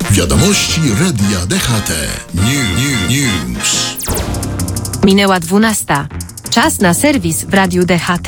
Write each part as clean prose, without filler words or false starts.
Wiadomości Radia DHT. News. Minęła 12. Czas na serwis w Radiu DHT.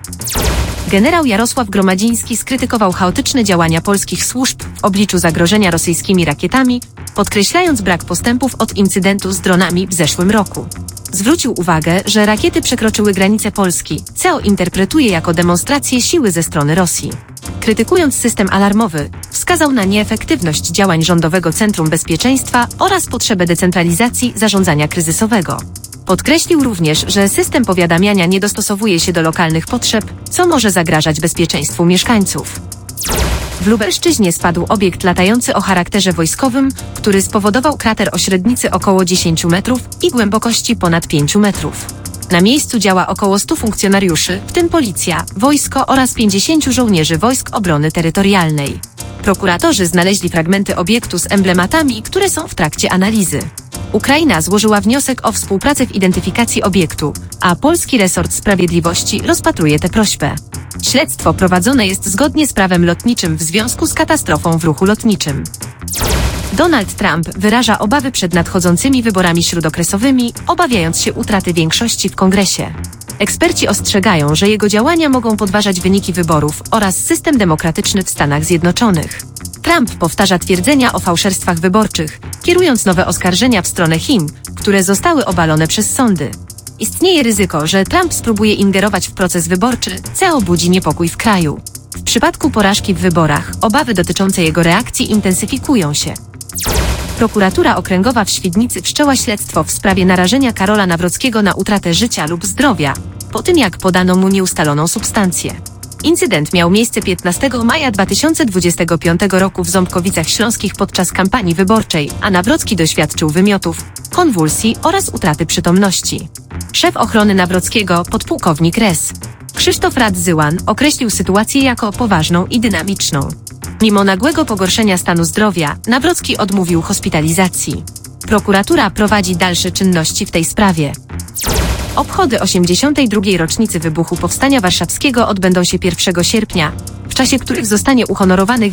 Generał Jarosław Gromadziński skrytykował chaotyczne działania polskich służb w obliczu zagrożenia rosyjskimi rakietami, podkreślając brak postępów od incydentu z dronami w zeszłym roku. Zwrócił uwagę, że rakiety przekroczyły granice Polski, co interpretuje jako demonstrację siły ze strony Rosji. Krytykując system alarmowy, wskazał na nieefektywność działań Rządowego Centrum Bezpieczeństwa oraz potrzebę decentralizacji zarządzania kryzysowego. Podkreślił również, że system powiadamiania nie dostosowuje się do lokalnych potrzeb, co może zagrażać bezpieczeństwu mieszkańców. W Lubelszczyźnie spadł obiekt latający o charakterze wojskowym, który spowodował krater o średnicy około 10 metrów i głębokości ponad 5 metrów. Na miejscu działa około 100 funkcjonariuszy, w tym policja, wojsko oraz 50 żołnierzy Wojsk Obrony Terytorialnej. Prokuratorzy znaleźli fragmenty obiektu z emblematami, które są w trakcie analizy. Ukraina złożyła wniosek o współpracę w identyfikacji obiektu, a polski resort sprawiedliwości rozpatruje tę prośbę. Śledztwo prowadzone jest zgodnie z prawem lotniczym w związku z katastrofą w ruchu lotniczym. Donald Trump wyraża obawy przed nadchodzącymi wyborami śródokresowymi, obawiając się utraty większości w Kongresie. Eksperci ostrzegają, że jego działania mogą podważać wyniki wyborów oraz system demokratyczny w Stanach Zjednoczonych. Trump powtarza twierdzenia o fałszerstwach wyborczych, kierując nowe oskarżenia w stronę Chin, które zostały obalone przez sądy. Istnieje ryzyko, że Trump spróbuje ingerować w proces wyborczy, co budzi niepokój w kraju. W przypadku porażki w wyborach, obawy dotyczące jego reakcji intensyfikują się. Prokuratura Okręgowa w Świdnicy wszczęła śledztwo w sprawie narażenia Karola Nawrockiego na utratę życia lub zdrowia, po tym jak podano mu nieustaloną substancję. Incydent miał miejsce 15 maja 2025 roku w Ząbkowicach Śląskich podczas kampanii wyborczej, a Nawrocki doświadczył wymiotów, konwulsji oraz utraty przytomności. Szef ochrony Nawrockiego, podpułkownik RES Krzysztof Radzyłan, określił sytuację jako poważną i dynamiczną. Mimo nagłego pogorszenia stanu zdrowia, Nawrocki odmówił hospitalizacji. Prokuratura prowadzi dalsze czynności w tej sprawie. Obchody 82. rocznicy wybuchu Powstania Warszawskiego odbędą się 1 sierpnia, w czasie których zostanie uhonorowanych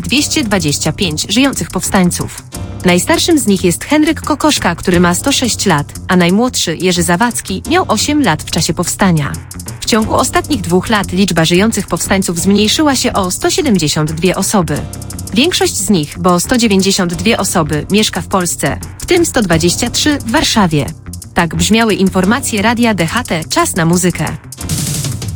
225 żyjących powstańców. Najstarszym z nich jest Henryk Kokoszka, który ma 106 lat, a najmłodszy, Jerzy Zawadzki, miał 8 lat w czasie powstania. W ciągu ostatnich 2 lat liczba żyjących powstańców zmniejszyła się o 172 osoby. Większość z nich, bo 192 osoby, mieszka w Polsce, w tym 123 w Warszawie. Tak brzmiały informacje Radia DHT. Czas na muzykę.